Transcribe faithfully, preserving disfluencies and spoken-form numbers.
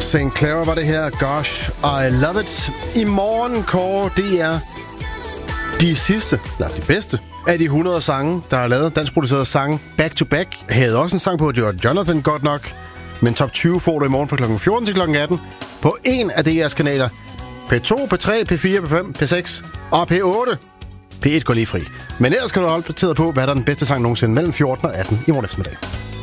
Saint Clara var det her. Gosh, I love it. I morgen, Kåre, det er de sidste, nej, de bedste af de hundrede sange, der er lavet. Danskproducerede sange back to back. Havde også en sang på, det var Jonathan godt nok. Men top tyve får du i morgen fra klokken fjorten til klokken atten på en af D R's kanaler. P to, P tre, P fire, P fem, P seks og P otte. P et går lige fri. Men ellers kan du holde opdateret på, hvad der er den bedste sang nogensinde mellem fjorten og atten i morgen eftermiddag.